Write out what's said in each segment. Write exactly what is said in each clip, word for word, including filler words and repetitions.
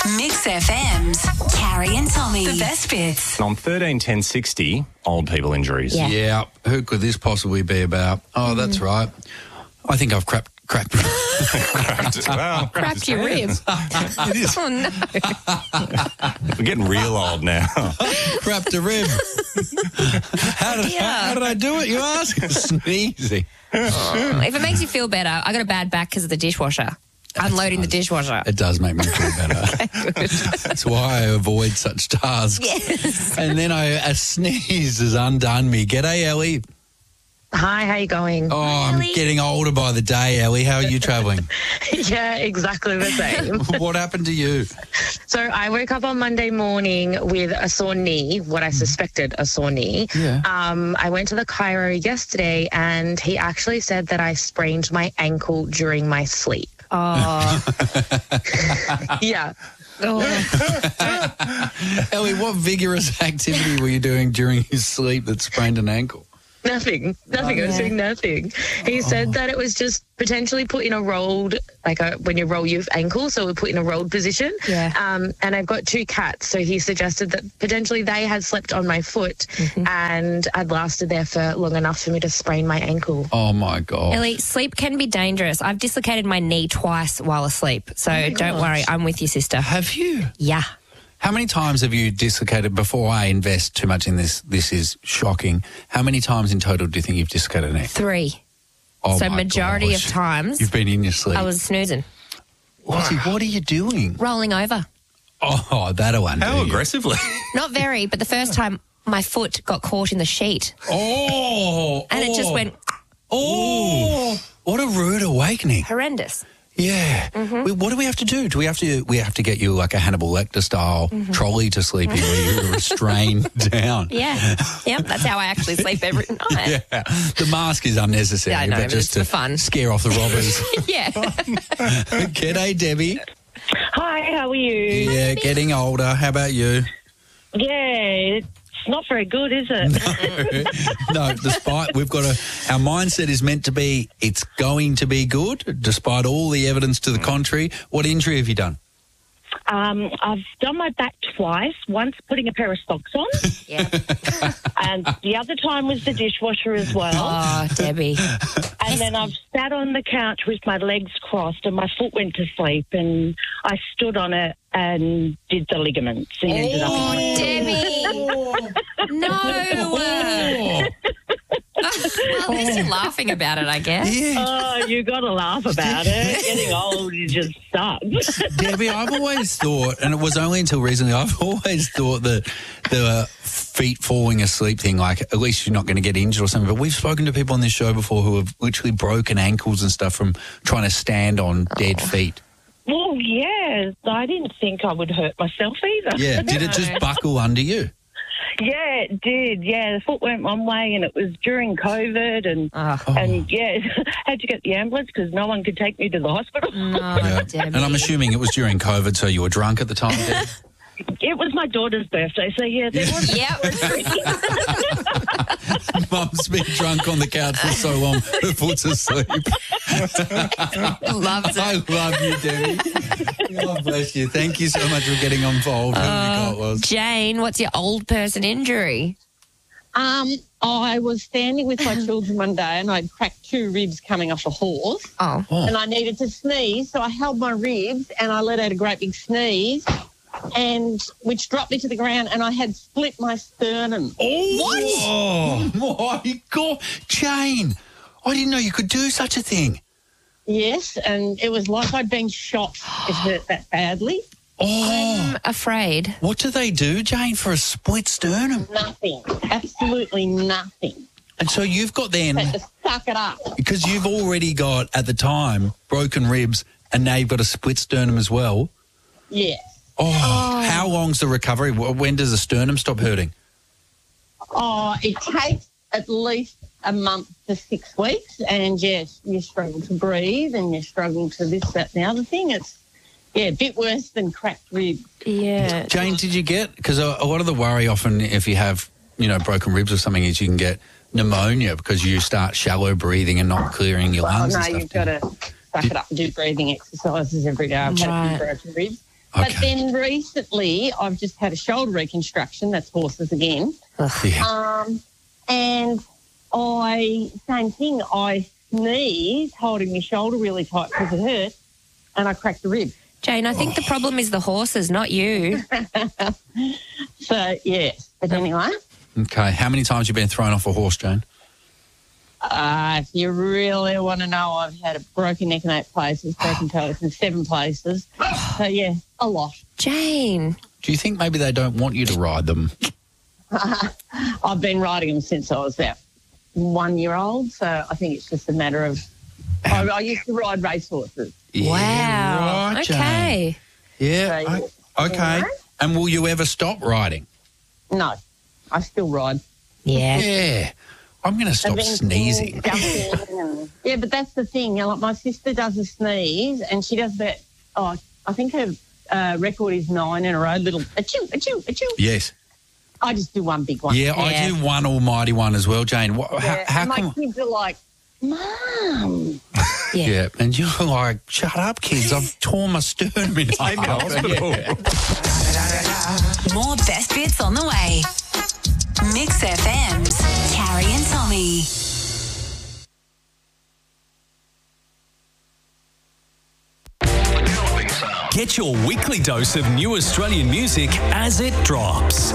Mix F M's Carrie and Tommy. The best bits. On thirteen ten sixty, old people injuries. Yeah. Yeah, who could this possibly be about? Oh, Mm. that's right. I think I've crapped, crapped, Crapped, well, Crapped your rib. It is. Oh, no. We're getting real old now. crapped a rib. how, did, Yeah. how did I do it, you ask? Sneezy. If it makes you feel better, I got a bad back because of the dishwasher. Unloading the dishwasher. It does make me feel better. That's why I avoid such tasks. Yes. And then I, a sneeze has undone me. G'day, Ellie. Hi, how you going? Oh, I'm Ellie. getting older by the day, Ellie. How are you travelling? Yeah, exactly the same. What happened to you? So I woke up on Monday morning with a sore knee, what I suspected a sore knee. Yeah. Um, I went to the chiro yesterday and he actually said that I sprained my ankle during my sleep. Oh. Yeah. oh. Ellie, what vigorous activity were you doing during your sleep that sprained an ankle? Nothing. Nothing. I was doing nothing. He said that it was just potentially put in a rolled, like a, when you roll your ankle, so we put in a rolled position. Yeah. Um, and I've got two cats, so he suggested that potentially they had slept on my foot and I'd lasted there for long enough for me to sprain my ankle. Oh, my God. Ellie, sleep can be dangerous. I've dislocated my knee twice while asleep. So don't worry, I'm with you, sister. Have you? Yeah. How many times have you dislocated, before I invest too much in this, this is shocking, how many times in total do you think you've dislocated a neck? Three. Oh, so my majority gosh. of times You've been in your sleep. I was snoozing, Lottie, what are you doing? rolling over. Oh, that'll undo How you. aggressively? Not very, but the first time my foot got caught in the sheet Oh. and it just oh, went Oh. What a rude awakening. horrendous. Yeah. Mm-hmm. We, what do we have to do? Do we have to we have to get you like a Hannibal Lecter style trolley to sleep in where you're restrained down? Mm-hmm. Yeah. Yep, that's how I actually sleep every night. Yeah. The mask is unnecessary, Yeah, I know, but but just it's for to fun. scare off the robbers. Yeah. G'day, Debbie. Hi, how are you? Yeah, getting older. How about you? Yeah, it's not very good, is it? No, despite we've got a our mindset is meant to be it's going to be good, despite all the evidence to the contrary. What injury have you done? Um, I've done my back twice, once putting a pair of socks on, Yeah. and the other time was the dishwasher as well. Oh, Debbie. And then I've sat on the couch with my legs crossed and my foot went to sleep, and I stood on it and did the ligaments and ended up in my Debbie. No. Well, at least you're laughing about it, I guess. Yeah, Oh, you got to laugh about it. Getting old, you just sucks. Debbie, I've always thought, and it was only until recently, I've always thought that the feet falling asleep thing, like at least you're not going to get injured or something. But we've spoken to people on this show before who have literally broken ankles and stuff from trying to stand on dead feet. Well, yeah, I didn't think I would hurt myself either. Yeah, did it just buckle under you? Yeah, it did. Yeah, the foot went one way, and it was during COVID, and Oh. and yeah, had to get the ambulance because no one could take me to the hospital. No, Yeah. Debbie. And I'm assuming it was during COVID, so you were drunk at the time, Debbie? It was my daughter's birthday, so yeah, there was. Yep. Mum's been drunk on the couch for so long, her foot's asleep. Loves I it. love you, Debbie. God bless you. Thank you so much for getting involved. Who have you got, Loz? Jane, what's your old person injury? Um, I was standing with my children one day and I'd cracked two ribs coming off a horse Oh. Oh. and I needed to sneeze, so I held my ribs and I let out a great big sneeze, and which dropped me to the ground, and I had split my sternum. Oh, my God. Jane, I didn't know you could do such a thing. Yes, and it was like I'd been shot. It hurt that badly. Oh, I'm afraid. what do they do, Jane, for a split sternum? Nothing. Absolutely nothing. And so you've got then, Had to suck it up. because you've already got, at the time, broken ribs, and now you've got a split sternum as well. Yes. Oh, how long's the recovery? Wh- When does the sternum stop hurting? Oh, it takes at least a month to six weeks, and yes, you struggle to breathe and you struggle to this, that, and the other thing. It's, yeah, a bit worse than cracked ribs. Yeah. Jane, did you get, because a, a lot of the worry often if you have, you know, broken ribs or something is you can get pneumonia because you start shallow breathing and not clearing your Well, lungs no, and stuff. you've got to suck it up and do breathing exercises every day. I've had a Right. few broken ribs. But Okay. then recently, I've just had a shoulder reconstruction. That's horses again. Yeah. Um, and I, same thing, I sneezed holding my shoulder really tight because it hurt, and I cracked a rib. Jane, I think the problem is the horses, not you. So, yeah. But anyway, Okay. How many times have you been thrown off a horse, Jane? uh, if you really want to know, I've had a broken neck in eight places, broken toes in seven places. So, yeah, a lot. Jane. Do you think maybe they don't want you to ride them? I've been riding them since I was about one year old, so I think it's just a matter of. I, I used to ride racehorses. Yeah, Wow. right, Jane. Okay. Yeah. So, o- Okay. And will you ever stop riding? No, I still ride. Yeah. Yeah. I'm going to stop Eventing, sneezing. jumping and- yeah, but that's the thing. You know, like my sister does a sneeze, and she does that. Oh, I think her uh, record is nine in a row. Little achoo, achoo, achoo. Yes. I just do one big one. Yeah, I Yeah. do one almighty one as well, Jane. What, Yeah, how, how and my come? kids are like, Mum. Yeah. Yeah, and you're like, shut up, kids. I've torn my sternum in half. in the hospital. Yeah. More best bits on the way. Mix F M's Carrie and Tommy. Get your weekly dose of new Australian music as it drops.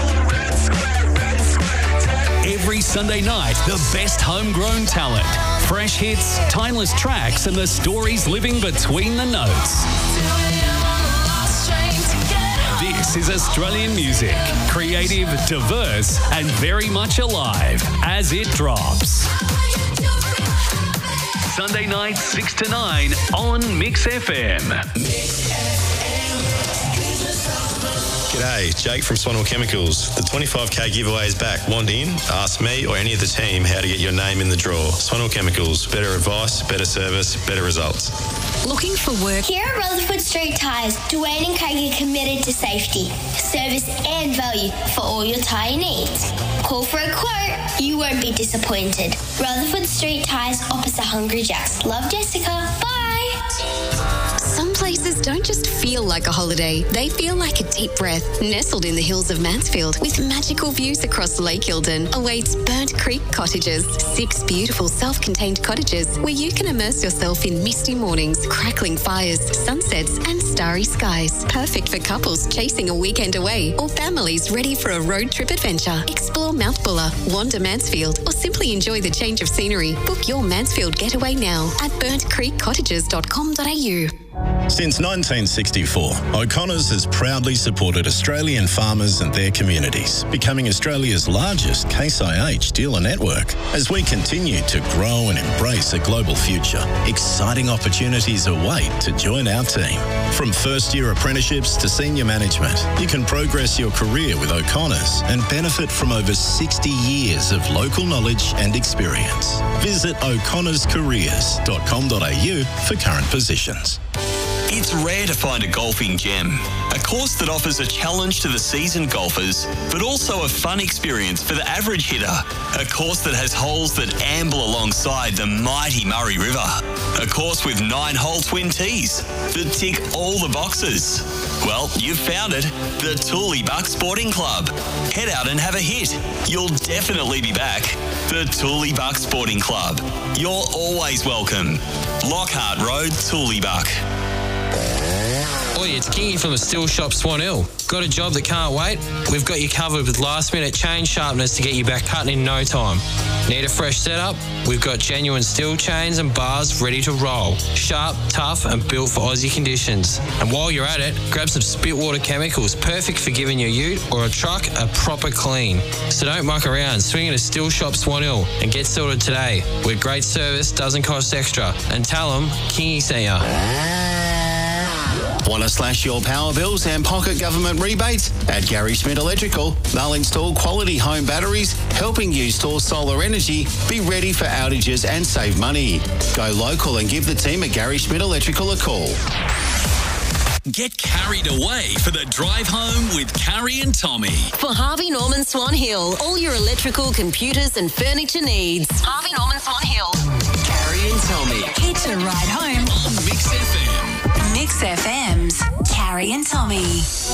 Every Sunday night, the best homegrown talent, fresh hits, timeless tracks, and the stories living between the notes. This is Australian music, creative, diverse, and very much alive as it drops. Sunday night, six to nine on Mix F M. G'day, Jake from Swanhill Chemicals. The twenty-five K giveaway is back. Want in? Ask me or any of the team how to get your name in the draw. Swanhill Chemicals. Better advice, better service, better results. Looking for work? Here at Rutherford Street Tyres, Dwayne and Craig are committed to safety, service and value for all your tyre needs. Call for a quote, you won't be disappointed. Rutherford Street Tyres opposite Hungry Jack's. Love, Jessica. Bye. Some places don't just feel like a holiday, they feel like a deep breath. Nestled in the hills of Mansfield with magical views across Lake Eildon awaits Burnt Creek Cottages. Six beautiful self-contained cottages where you can immerse yourself in misty mornings, crackling fires, sunsets and starry skies. Perfect for couples chasing a weekend away or families ready for a road trip adventure. Explore Mount Buller, wander Mansfield or simply enjoy the change of scenery. Book your Mansfield getaway now at burnt creek cottages dot com dot a u. Since nineteen sixty-four, O'Connor's has proudly supported Australian farmers and their communities, becoming Australia's largest Case I H dealer network. As we continue to grow and embrace a global future, exciting opportunities await to join our team. From first-year apprenticeships to senior management, you can progress your career with O'Connor's and benefit from over sixty years of local knowledge and experience. Visit o'connors careers dot com dot a u for current positions. It's rare to find a golfing gem, a course that offers a challenge to the seasoned golfers, but also a fun experience for the average hitter. A course that has holes that amble alongside the mighty Murray River. A course with nine-hole twin tees that tick all the boxes. Well, you've found it, the Tooley Buck Sporting Club. Head out and have a hit. You'll definitely be back. The Tooley Buck Sporting Club. You're always welcome. Lockhart Road, Tooley Buck. Oi, it's Kingy from the Steel Shop Swan Hill. Got a job that can't wait? We've got you covered with last minute chain sharpeners to get you back cutting in no time. Need a fresh setup? We've got genuine steel chains and bars ready to roll. Sharp, tough and built for Aussie conditions. And while you're at it, grab some Spitwater chemicals, perfect for giving your ute or a truck a proper clean. So don't muck around, swing into Steel Shop Swan Hill and get sorted today. Where great service doesn't cost extra. And tell them Kingy sent ya. Want to slash your power bills and pocket government rebates? At Gary Schmidt Electrical, they'll install quality home batteries, helping you store solar energy, be ready for outages and save money. Go local and give the team at Gary Schmidt Electrical a call. Get carried away for the drive home with Carrie and Tommy. For Harvey Norman Swan Hill, all your electrical, computers and furniture needs. Harvey Norman Swan Hill. Carrie and Tommy. Hitch a ride home. On Mix F M. Mix F M's Carrie and Tommy.